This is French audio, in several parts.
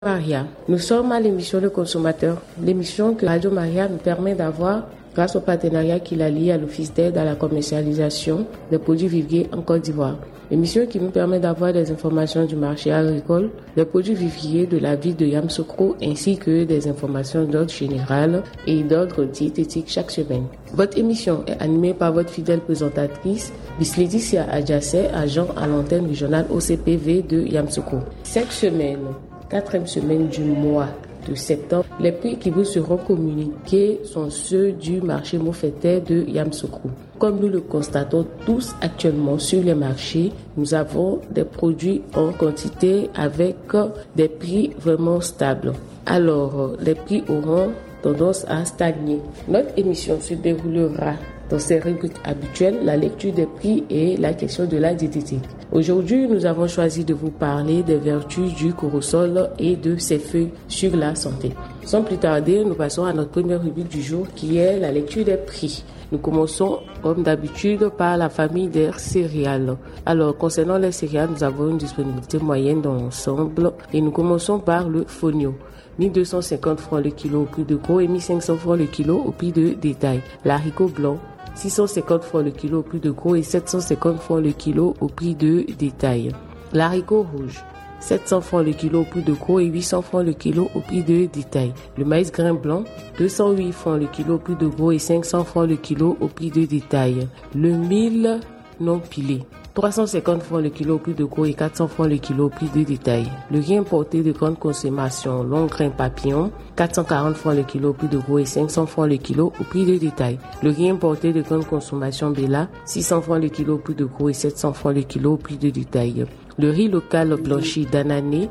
Maria, nous sommes à l'émission Le Consommateur, l'émission que Radio Maria nous permet d'avoir grâce au partenariat qu'il a lié à l'Office d'aide à la commercialisation des produits vivriers en Côte d'Ivoire. L'émission qui nous permet d'avoir des informations du marché agricole, des produits vivriers de la ville de Yamoussoukro ainsi que des informations d'ordre général et d'ordre diététique chaque semaine. Votre émission est animée par votre fidèle présentatrice, Bislédicia Adjassé, agent à l'antenne régionale OCPV de Yamoussoukro. Chaque semaine, 4e semaine du mois de septembre, les prix qui vous seront communiqués sont ceux du marché moufetais de Yamoussoukro. Comme nous le constatons tous actuellement sur les marchés, nous avons des produits en quantité avec des prix vraiment stables. Alors, les prix auront tendance à stagner. Notre émission se déroulera dans ses rubriques habituelles, la lecture des prix et la question de la diététique. Aujourd'hui, nous avons choisi de vous parler des vertus du corossol et de ses feuilles sur la santé. Sans plus tarder, nous passons à notre première rubrique du jour qui est la lecture des prix. Nous commençons comme d'habitude par la famille des céréales. Alors, concernant les céréales, nous avons une disponibilité moyenne dans l'ensemble et nous commençons par le fonio. 1250 francs le kilo au prix de gros et 1500 francs le kilo au prix de détail. L'haricot blanc, 650 francs le kilo au prix de gros et 750 francs le kilo au prix de détail. L'haricot rouge, 700 francs le kilo au prix de gros et 800 francs le kilo au prix de détail. Le maïs grain blanc, 208 francs le kilo au prix de gros et 500 francs le kilo au prix de détail. Le mil non pilé, 350 francs le kilo au prix de gros et 400 francs le kilo au prix de détail. Le riz importé de grande consommation, long grain papillon, 440 francs le kilo au prix de gros et 500 francs le kilo au prix de détail. Le riz importé de grande consommation Bella, 600 francs le kilo au prix de gros et 700 francs le kilo au prix de détail. Le riz local blanchi d'Anané,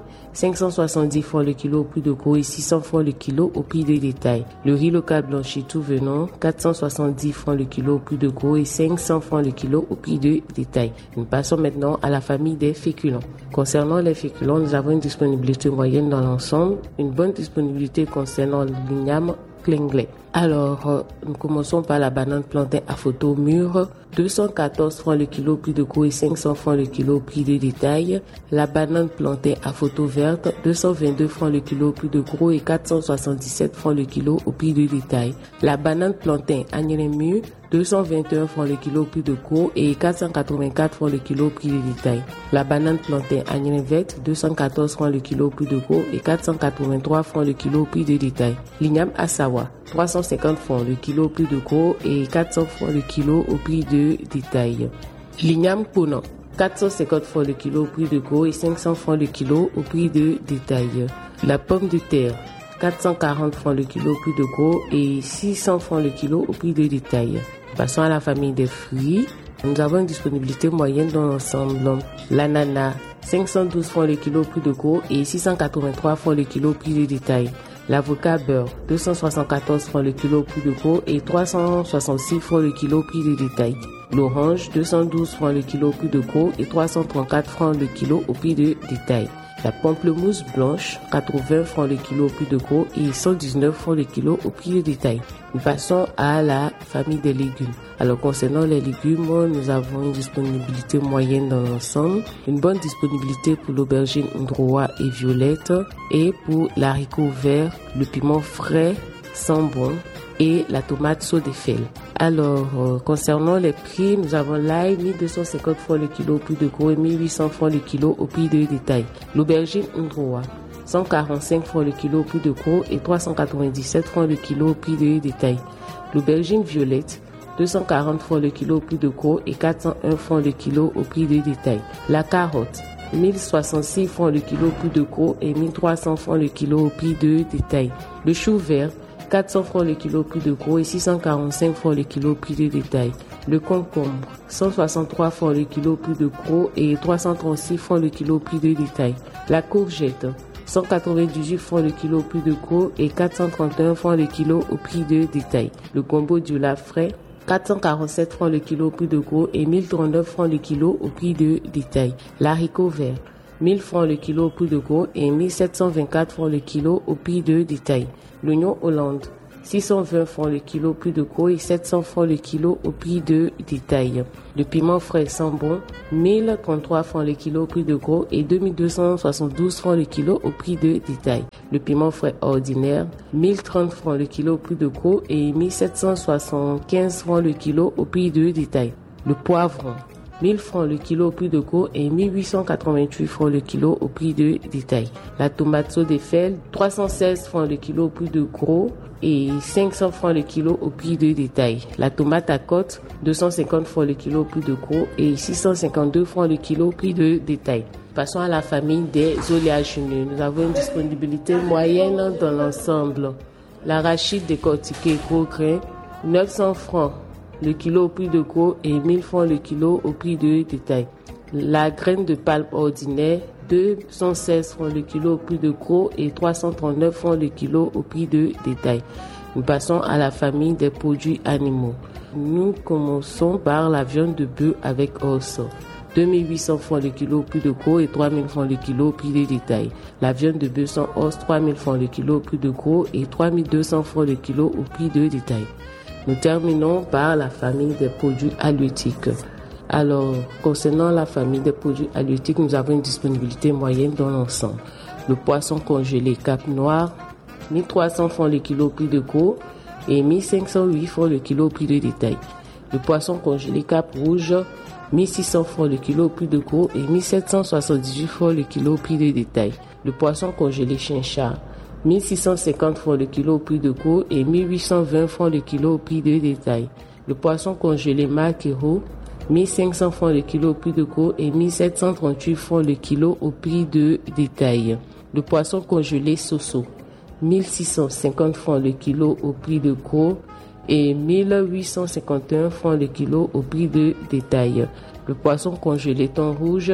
570 francs le kilo au prix de gros et 600 francs le kilo au prix de détail. Le riz local blanchi tout venant, 470 francs le kilo au prix de gros et 500 francs le kilo au prix de détail. Nous passons maintenant à la famille des féculents. Concernant les féculents, nous avons une disponibilité moyenne dans l'ensemble, une bonne disponibilité concernant l'igname Klinglet. Alors, nous commençons par la banane plantain à photo mûre, 214 francs le kilo au prix de gros et 500 francs le kilo au prix de détail. La banane plantain à photo verte, 222 francs le kilo au prix de gros et 477 francs le kilo au prix de détail. La banane plantain agnelin mûr, 221 francs le kilo au prix de gros et 484 francs le kilo au prix de détail. La banane plantain agnelin verte, 214 francs le kilo au prix de gros et 483 francs le kilo au prix de détail. L'igname Assawa, 350 francs le kilo au prix de gros et 400 francs le kilo au prix de détail. L'igname Ponant, 450 francs le kilo au prix de gros et 500 francs le kilo au prix de détail. La pomme de terre, 440 francs le kilo au prix de gros et 600 francs le kilo au prix de détail. Passons à la famille des fruits. Nous avons une disponibilité moyenne dans l'ensemble. L'ananas, 512 francs le kilo au prix de gros et 683 francs le kilo au prix de détail. L'avocat beurre, 274 francs le kilo au prix de gros et 366 francs le kilo au prix de détail. L'orange, 212 francs le kilo au prix de gros et 334 francs le kilo au prix de détail. La pamplemousse blanche, 80 francs le kilo au prix de gros et 119 francs le kilo au prix de détail. Nous passons à la famille des légumes. Alors concernant les légumes, nous avons une disponibilité moyenne dans l'ensemble, une bonne disponibilité pour l'aubergine ndroa et violette et pour l'haricot vert, le piment frais, sambon et la tomate saut-des-fèles. Alors, concernant les prix, nous avons l'ail, 1250 francs le kilo au prix de gros et 1800 francs le kilo au prix de détail. L'aubergine ndroa, 145 francs le kilo au prix de gros et 397 francs le kilo au prix de détail. L'aubergine violette, 240 francs le kilo au prix de gros et 401 francs le kilo au prix de détail. La carotte, 1066 francs le kilo au prix de gros et 1300 francs le kilo au prix de détail. Le chou vert, 400 francs le kilo au prix de gros et 645 francs le kilo au prix de détail. Le concombre, 163 francs le kilo au prix de gros et 336 francs le kilo au prix de détail. La courgette, 198 francs le kilo au prix de gros et 431 francs le kilo au prix de détail. Le gombo du lait frais, 447 francs le kilo au prix de gros et 1039 francs le kilo au prix de détail. L'haricot vert, 1000 francs le kilo au prix de gros et 1724 francs le kilo au prix de détail. L'oignon Hollande, 620 francs le kilo au prix de gros et 700 francs le kilo au prix de détail. Le piment frais sans bon, 1033 francs le kilo au prix de gros et 2272 francs le kilo au prix de détail. Le piment frais ordinaire, 1030 francs le kilo au prix de gros et 1775 francs le kilo au prix de détail. Le poivron, 1000 francs le kilo au prix de gros et 1888 francs le kilo au prix de détail. La tomate Sodefel, 316 francs le kilo au prix de gros et 500 francs le kilo au prix de détail. La tomate à côte, 250 francs le kilo au prix de gros et 652 francs le kilo au prix de détail. Passons à la famille des oléagineux. Nous avons une disponibilité moyenne dans l'ensemble. L'arachide décortiqué gros grain, 900 francs le kilo au prix de gros et 1000 francs le kilo au prix de détail. La graine de palme ordinaire, 216 francs le kilo au prix de gros et 339 francs le kilo au prix de détail. Nous passons à la famille des produits animaux. Nous commençons par la viande de bœuf avec os. 2800 francs le kilo au prix de gros et 3000 francs le kilo au prix de détail. La viande de bœuf sans os, 3000 francs le kilo au prix de gros et 3200 francs le kilo au prix de détail. Nous terminons par la famille des produits halieutiques. Alors, concernant la famille des produits halieutiques, nous avons une disponibilité moyenne dans l'ensemble. Le poisson congelé Cap Noir, 1300 francs le kilo au prix de gros et 1508 francs le kilo au prix de détail. Le poisson congelé Cap Rouge, 1600 francs le kilo au prix de gros et 1778 francs le kilo au prix de détail. Le poisson congelé Chinchard, 1650 francs le kilo au prix de gros et 1820 francs le kilo au prix de détail. Le poisson congelé Maquereau, 1500 francs le kilo au prix de gros et 1738 francs le kilo au prix de détail. Le poisson congelé Soso, 1650 francs le kilo au prix de gros et 1851 francs le kilo au prix de détail. Le poisson congelé Thon Rouge,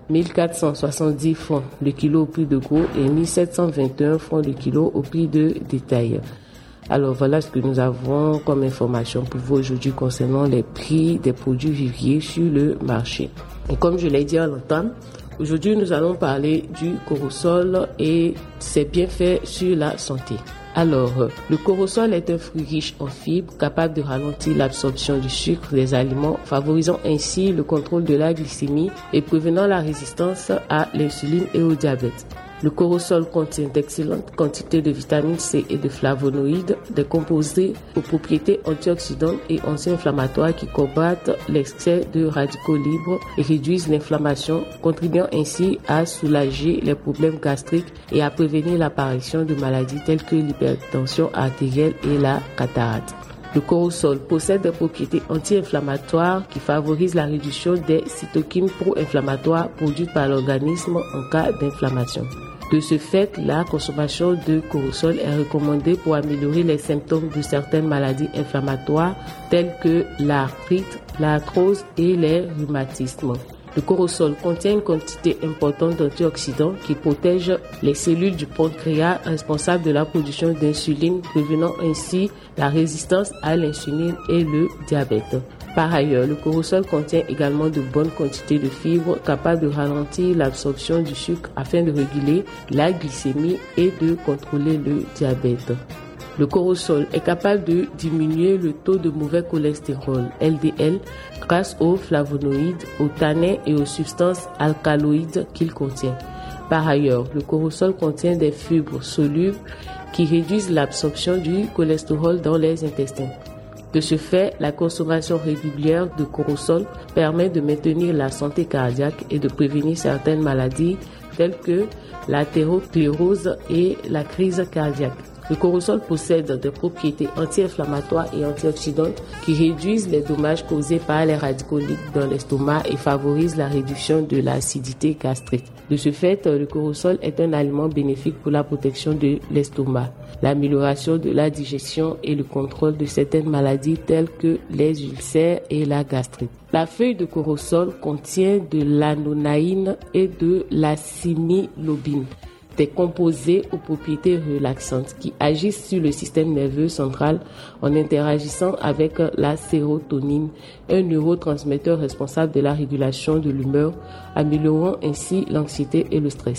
1470 francs le kilo au prix de gros et 1721 francs le kilo au prix de détail. Alors voilà ce que nous avons comme information pour vous aujourd'hui concernant les prix des produits vivriers sur le marché. Et comme je l'ai dit à l'entame, aujourd'hui nous allons parler du Corosol et ses bienfaits sur la santé. Alors, le Corosol est un fruit riche en fibres, capable de ralentir l'absorption du sucre des aliments, favorisant ainsi le contrôle de la glycémie et prévenant la résistance à l'insuline et au diabète. Le Corosol contient d'excellentes quantités de vitamine C et de flavonoïdes, des composés aux propriétés antioxydantes et anti-inflammatoires qui combattent l'excès de radicaux libres et réduisent l'inflammation, contribuant ainsi à soulager les problèmes gastriques et à prévenir l'apparition de maladies telles que l'hypertension artérielle et la cataracte. Le Corosol possède des propriétés anti-inflammatoires qui favorisent la réduction des cytokines pro-inflammatoires produites par l'organisme en cas d'inflammation. De ce fait, la consommation de Corosol est recommandée pour améliorer les symptômes de certaines maladies inflammatoires telles que l'arthrite, l'arthrose et les rhumatismes. Le Corosol contient une quantité importante d'antioxydants qui protègent les cellules du pancréas responsables de la production d'insuline, prévenant ainsi la résistance à l'insuline et le diabète. Par ailleurs, le Corosol contient également de bonnes quantités de fibres capables de ralentir l'absorption du sucre afin de réguler la glycémie et de contrôler le diabète. Le Corosol est capable de diminuer le taux de mauvais cholestérol, LDL, grâce aux flavonoïdes, aux tanins et aux substances alcaloïdes qu'il contient. Par ailleurs, le Corosol contient des fibres solubles qui réduisent l'absorption du cholestérol dans les intestins. De ce fait, la consommation régulière de Corosol permet de maintenir la santé cardiaque et de prévenir certaines maladies telles que l'athérosclérose et la crise cardiaque. Le Corosol possède des propriétés anti-inflammatoires et antioxydantes qui réduisent les dommages causés par les radicaux libres dans l'estomac et favorisent la réduction de l'acidité gastrique. De ce fait, le Corosol est un aliment bénéfique pour la protection de l'estomac, l'amélioration de la digestion et le contrôle de certaines maladies telles que les ulcères et la gastrite. La feuille de Corosol contient de l'anonaïne et de la similobine, des composés aux propriétés relaxantes qui agissent sur le système nerveux central en interagissant avec la sérotonine, un neurotransmetteur responsable de la régulation de l'humeur, améliorant ainsi l'anxiété et le stress.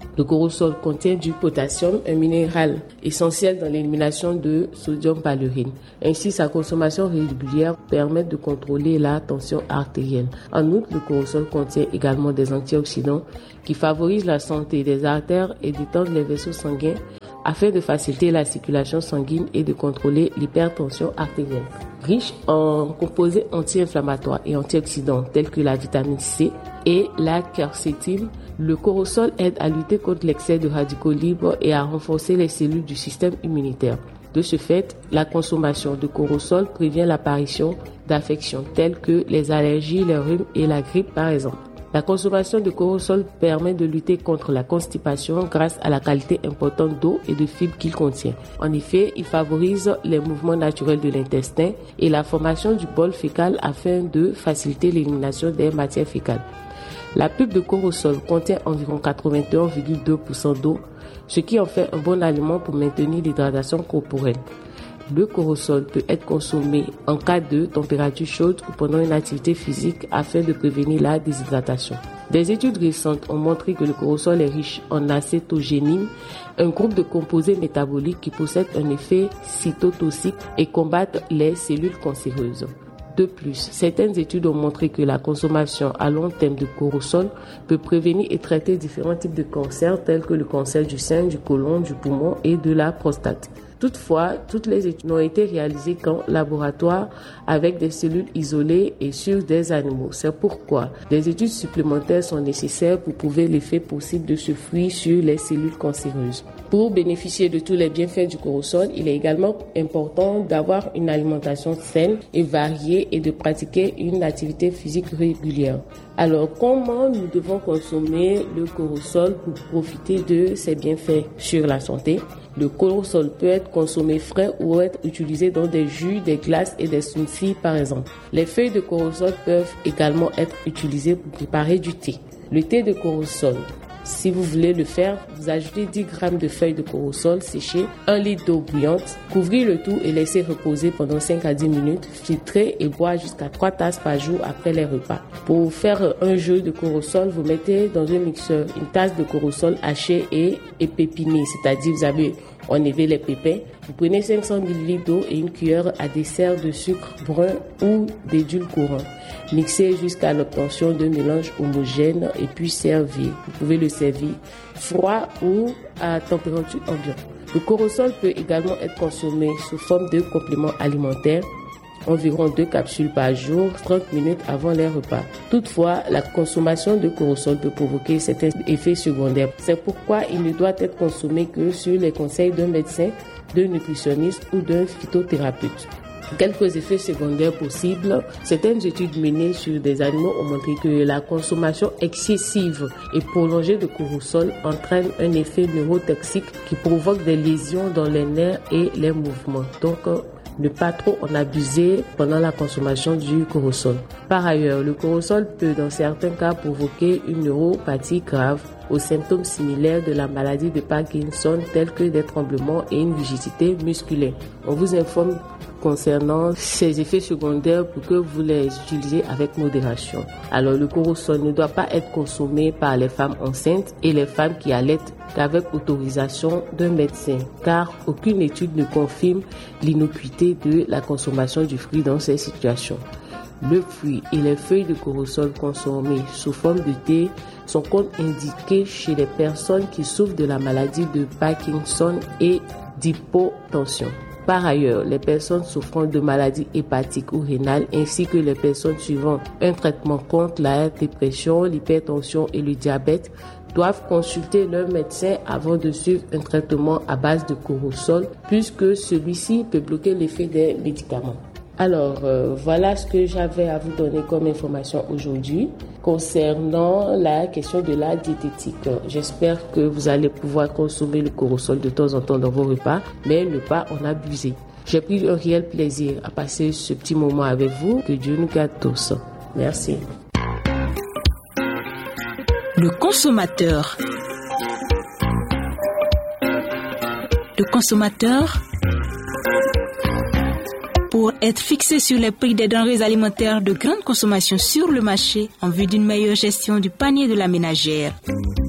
Le corosol contient du potassium, un minéral essentiel dans l'élimination de sodium par l'urine. Ainsi, sa consommation régulière permet de contrôler la tension artérielle. En outre, le corosol contient également des antioxydants qui favorisent la santé des artères et détendent les vaisseaux sanguins afin de faciliter la circulation sanguine et de contrôler l'hypertension artérielle. Riche en composés anti-inflammatoires et antioxydants tels que la vitamine C et la quercétine, le corosol aide à lutter contre l'excès de radicaux libres et à renforcer les cellules du système immunitaire. De ce fait, la consommation de corosol prévient l'apparition d'affections telles que les allergies, le rhume et la grippe par exemple. La consommation de corosol permet de lutter contre la constipation grâce à la qualité importante d'eau et de fibres qu'il contient. En effet, il favorise les mouvements naturels de l'intestin et la formation du bol fécal afin de faciliter l'élimination des matières fécales. La pulpe de corosol contient environ 81,2% d'eau, ce qui en fait un bon aliment pour maintenir l'hydratation corporelle. Le corosol peut être consommé en cas de température chaude ou pendant une activité physique afin de prévenir la déshydratation. Des études récentes ont montré que le corosol est riche en acétogénine, un groupe de composés métaboliques qui possède un effet cytotoxique et combattent les cellules cancéreuses. De plus, certaines études ont montré que la consommation à long terme de corosol peut prévenir et traiter différents types de cancers tels que le cancer du sein, du côlon, du poumon et de la prostate. Toutefois, toutes les études n'ont été réalisées qu'en laboratoire avec des cellules isolées et sur des animaux. C'est pourquoi des études supplémentaires sont nécessaires pour prouver l'effet possible de ce fruit sur les cellules cancéreuses. Pour bénéficier de tous les bienfaits du corosol, il est également important d'avoir une alimentation saine et variée et de pratiquer une activité physique régulière. Alors, comment nous devons consommer le corosol pour profiter de ses bienfaits sur la santé? Le corosol peut être consommé frais ou être utilisé dans des jus, des glaces et des smoothies par exemple. Les feuilles de corosol peuvent également être utilisées pour préparer du thé. Le thé de corosol, si vous voulez le faire, vous ajoutez 10 g de feuilles de corosol séchées, 1 litre d'eau bouillante, couvrez le tout et laissez reposer pendant 5 à 10 minutes, filtrez et boire jusqu'à 3 tasses par jour après les repas. Pour faire un jus de corosol, vous mettez dans un mixeur une tasse de corosol haché et épépiné, c'est-à-dire vous avez enlevé les pépins. Vous prenez 500 ml d'eau et une cuillère à dessert de sucre brun ou d'édulcorant. Mixez jusqu'à l'obtention d'un mélange homogène et puis servir. Vous pouvez le servir froid ou à température ambiante. Le corosol peut également être consommé sous forme de complément alimentaire, environ 2 capsules par jour, 30 minutes avant les repas. Toutefois, la consommation de corosol peut provoquer certains effets secondaires. C'est pourquoi il ne doit être consommé que sur les conseils d'un médecin, d'un nutritionniste ou d'un phytothérapeute. Quelques effets secondaires possibles. Certaines études menées sur des animaux ont montré que la consommation excessive et prolongée de corosol entraîne un effet neurotoxique qui provoque des lésions dans les nerfs et les mouvements. Donc, ne pas trop en abuser pendant la consommation du corosol. Par ailleurs, le corosol peut dans certains cas provoquer une neuropathie grave aux symptômes similaires de la maladie de Parkinson tels que des tremblements et une rigidité musculaire. On vous informe concernant ces effets secondaires pour que vous les utilisez avec modération. Alors, le corosol ne doit pas être consommé par les femmes enceintes et les femmes qui allaitent qu'avec autorisation d'un médecin, car aucune étude ne confirme l'innocuité de la consommation du fruit dans ces situations. Le fruit et les feuilles de corosol consommées sous forme de thé sont contre-indiqués chez les personnes qui souffrent de la maladie de Parkinson et d'hypotension. Par ailleurs, les personnes souffrant de maladies hépatiques ou rénales ainsi que les personnes suivant un traitement contre la dépression, l'hypertension et le diabète doivent consulter leur médecin avant de suivre un traitement à base de corosol puisque celui-ci peut bloquer l'effet des médicaments. Alors, voilà ce que j'avais à vous donner comme information aujourd'hui concernant la question de la diététique. J'espère que vous allez pouvoir consommer le corosol de temps en temps dans vos repas, mais ne pas en abuser. J'ai pris un réel plaisir à passer ce petit moment avec vous. Que Dieu nous garde tous. Merci. Le consommateur. Le consommateur, pour être fixé sur les prix des denrées alimentaires de grande consommation sur le marché en vue d'une meilleure gestion du panier de la ménagère.